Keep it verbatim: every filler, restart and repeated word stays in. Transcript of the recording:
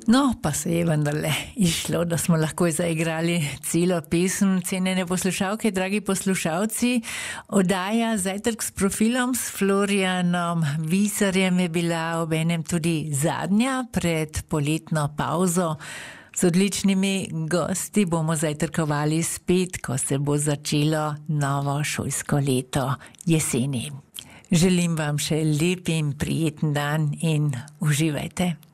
No, pa se je vendarle išlo, da smo lahko zaigrali celo pesem. Cenjene poslušalke, dragi poslušalci, oddaja Zajtrk s profilom s Florjanom Visarjem je bila obenem tudi zadnja pred poletno pauzo. Z odličnimi gosti bomo zajtrkovali spet, ko se bo začelo novo šolsko leto jeseni. Želim vam še lep in prijeten dan in uživajte.